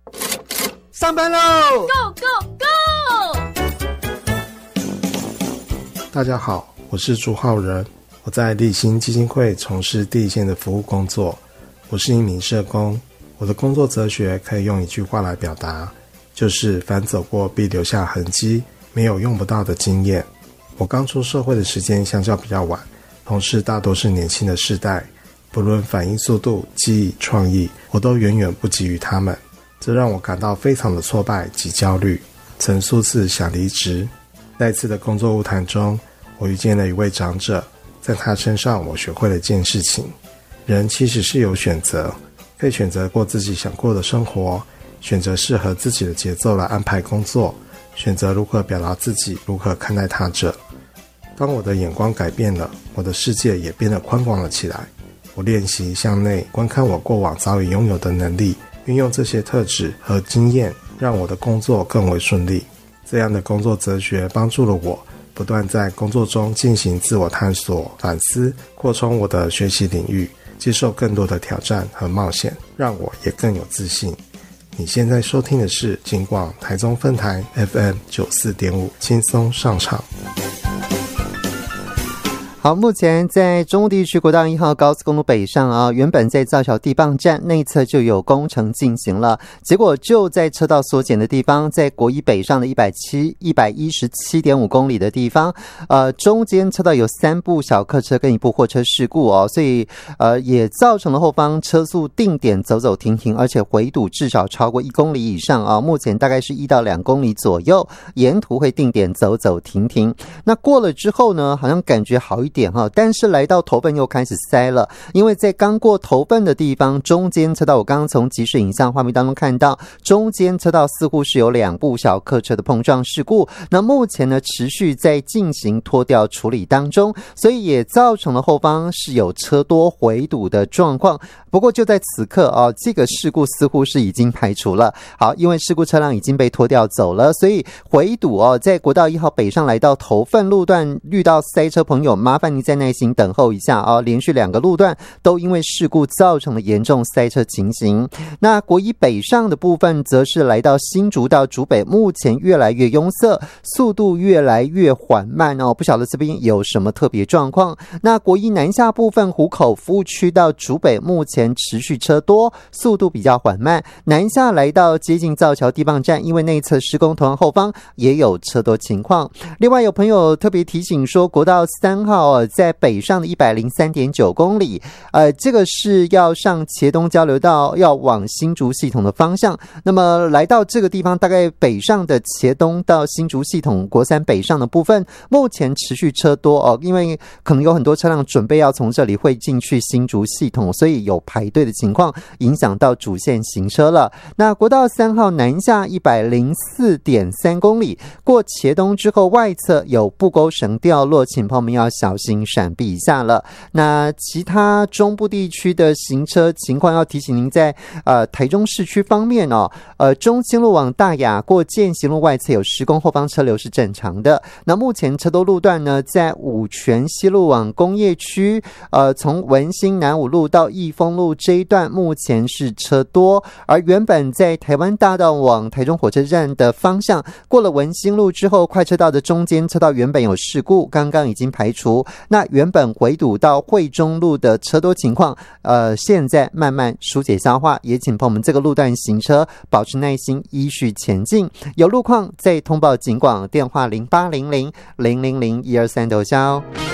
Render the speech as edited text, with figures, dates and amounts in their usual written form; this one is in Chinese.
上班喽 ！Go Go Go！ 大家好，我是朱浩仁，我在立新基金会从事第一线的服务工作。我是一名社工，我的工作哲学可以用一句话来表达，就是凡走过必留下痕迹，没有用不到的经验。我刚出社会的时间相较比较晚，同事大多是年轻的世代，不论反应速度、记忆、创意，我都远远不及于他们，这让我感到非常的挫败及焦虑，曾数次想离职。在一次的工作晤谈中，我遇见了一位长者，在他身上我学会了一件事情，人其实是有选择，可以选择过自己想过的生活，选择适合自己的节奏来安排工作，选择如何表达自己，如何看待他者。当我的眼光改变了，我的世界也变得宽广了起来。我练习向内观看我过往早已拥有的能力，运用这些特质和经验，让我的工作更为顺利。这样的工作哲学帮助了我不断在工作中进行自我探索、反思，扩充我的学习领域，接受更多的挑战和冒险，让我也更有自信。你现在收听的是警广台中分台 FM 94.5，轻松上场。 好，目前在中部地区国道1号高速公路北上原本在造桥地磅站内侧就有工程进行了，结果就在车道缩减的地方，在国一北上的117.5公里的地方，中间车道有3部小客车跟1部货车事故所以也造成了后方车速定点走走停停，而且回堵至少超过1公里以上目前大概是1到2公里左右，沿途会定点走走停停。那过了之后呢，好像感觉好一点但是来到头份又开始塞了，因为在刚过头份的地方，中间车道我刚刚从即时影像画面当中看到，中间车道似乎是有2部小客车的碰撞事故，那目前呢持续在进行拖吊处理当中，所以也造成了后方是有车多回堵的状况。不过就在此刻这个事故似乎是已经排除了。好，因为事故车辆已经被拖吊走了，所以回堵在国道1号北上来到头份路段遇到塞车朋友，麻烦你再耐心等候一下连续2个路段都因为事故造成了严重塞车情形。那国一北上的部分则是来到新竹到竹北，目前越来越拥塞，速度越来越缓慢不晓得这边有什么特别状况。那国一南下部分湖口服务区到竹北目前持续车多，速度比较缓慢，南下来到接近造桥地磅站，因为内侧施工，同样后方也有车多情况。另外有朋友特别提醒说，国道3号在北上的103.9公里这个是要上茄东交流道，要往新竹系统的方向。那么来到这个地方，大概北上的茄东到新竹系统国3北上的部分目前持续车多因为可能有很多车辆准备要从这里会进去新竹系统，所以有排队的情况，影响到主线行车了。那国道3号南下104.3公里，过茄东之后外侧有布钩绳掉落，请朋友们要小心闪避一下了。那其他中部地区的行车情况要提醒您，在台中市区方面中清路往大雅过健行路外侧有施工，后方车流是正常的。那目前车多路段呢，在五权西路往工业区从文心南五路到义丰路这一段目前是车多，而原本在台湾大道往台中火车站的方向，过了文心路之后，快车道的中间车道原本有事故，刚刚已经排除。那原本回堵到惠中路的车多情况现在慢慢疏解消化，也请朋友们这个路段行车保持耐心，依序前进。有路况再通报警广电话0800-000-123投销。